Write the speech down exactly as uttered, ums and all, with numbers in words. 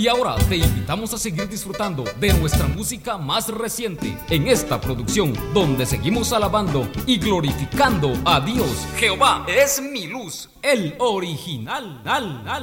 Y ahora te invitamos a seguir disfrutando de nuestra música más reciente en esta producción, donde seguimos alabando y glorificando a Dios. Jehová es mi luz, el original. Al, al.